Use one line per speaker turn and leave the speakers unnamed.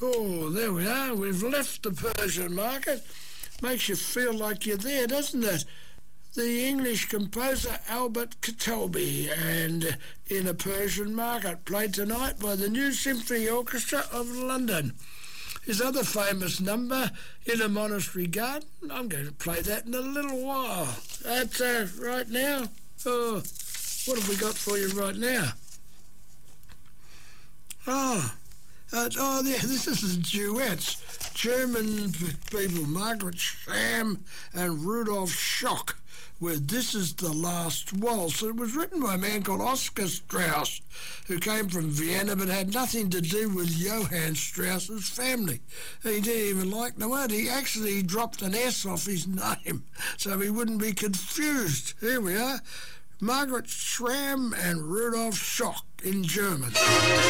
Oh, there we are. We've left the Persian market. Makes you feel like you're there, doesn't it? The English composer Albert Kitelby and In a Persian Market, played tonight by the New Symphony Orchestra of London. His other famous number, In a Monastery Garden, I'm going to play that in a little while. That's right now. Oh, what have we got for you right now? This is duets. German people, Margaret Schramm and Rudolf Schock, with This Is the Last Waltz. It was written by a man called Oscar Strauss, who came from Vienna but had nothing to do with Johann Strauss's family. He didn't even like the word. He actually dropped an S off his name so he wouldn't be confused. Here we are. Margaret Schramm and Rudolf Schock in German.